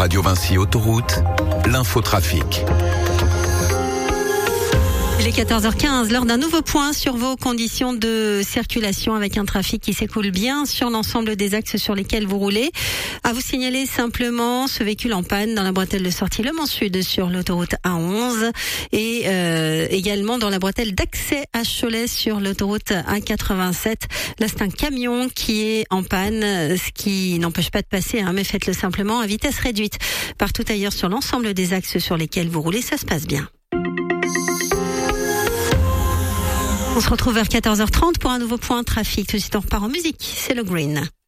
Radio Vinci Autoroute, l'infotrafic. Il est 14h15, l'heure d'un nouveau point sur vos conditions de circulation avec un trafic qui s'écoule bien sur l'ensemble des axes sur lesquels vous roulez. À vous signaler simplement ce véhicule en panne dans la bretelle de sortie Le Mans Sud sur l'autoroute A11 et également dans la bretelle d'accès à Cholet sur l'autoroute A87. Là, c'est un camion qui est en panne, ce qui n'empêche pas de passer, mais faites-le simplement à vitesse réduite. Partout ailleurs sur l'ensemble des axes sur lesquels vous roulez, ça se passe bien. On se retrouve vers 14h30 pour un nouveau point trafic. Tout de suite, on repart en musique. C'est le Green.